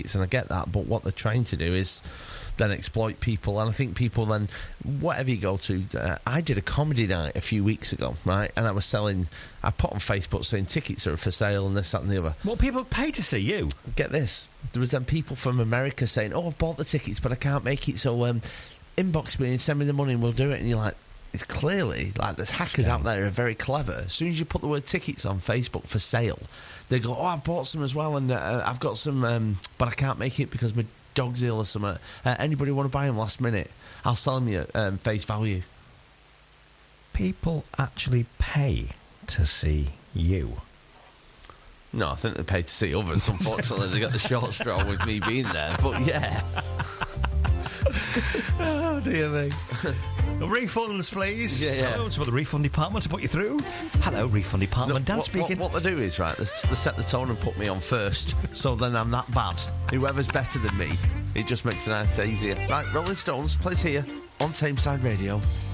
tickets, and I get that, but what they're trying to do is then exploit people, and I think people then, whatever you go to, I did a comedy night a few weeks ago, right, and I put on Facebook saying tickets are for sale and this, that and the other. What, people pay to see you? Get this, there was then people from America saying, oh, I've bought the tickets but I can't make it, so inbox me and send me the money and we'll do it. And you're like, it's clearly like there's hackers out there who are very clever. As soon as you put the word tickets on Facebook for sale, they go, oh, I've bought some as well, and I've got some, but I can't make it because my dog's ill or something. Anybody want to buy them last minute? I'll sell them you face value. People actually pay to see you? No, I think they pay to see others. Unfortunately, they get the short straw with me being there. But yeah. Oh, dear me. Refunds, please. Yeah. Hello, to the refund department to put you through. Hello, refund department. Dan speaking. What they do is, right, they set the tone and put me on first, so then I'm that bad. Whoever's better than me, it just makes it nice and easier. Right, Rolling Stones plays here on Tameside Radio.